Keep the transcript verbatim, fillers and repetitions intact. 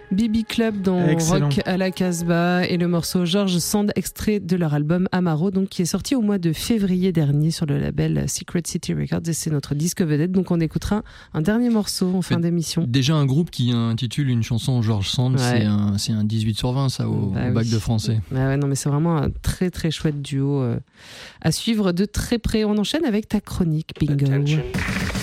B B Club dans Excellent. Rock à la Casbah et le morceau George Sand, extrait de leur album Amaro, donc qui est sorti au mois de février dernier sur le label Secret City Records, et c'est notre disque vedette. Donc on écoutera un dernier morceau en fin Mais d'émission. Déjà un groupe qui intitule une chanson George Sand, Ouais. c'est un c'est un dix-huit sur vingt ça au, Bah au bac oui. de français. Ah ouais, non mais c'est vraiment un très très chouette duo euh, à suivre de très près. On enchaîne avec ta chronique, Bingo. Attention.